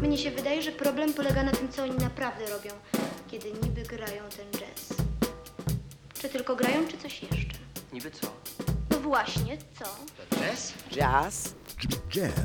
Mnie się wydaje, że problem polega na tym, co oni naprawdę robią, kiedy niby grają ten jazz. Czy tylko grają, czy coś jeszcze? Niby co? No właśnie, co? To jazz? Jazz? Jazz.